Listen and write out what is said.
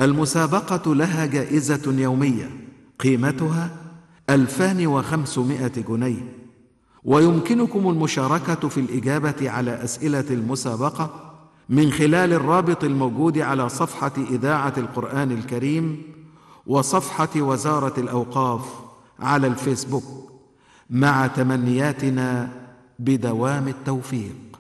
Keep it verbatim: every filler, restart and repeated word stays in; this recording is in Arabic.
المسابقة لها جائزة يومية قيمتها ألفان وخمسمائة جنيه، ويمكنكم المشاركة في الإجابة على أسئلة المسابقة من خلال الرابط الموجود على صفحة إذاعة القرآن الكريم وصفحة وزارة الأوقاف على الفيسبوك، مع تمنياتنا بدوام التوفيق.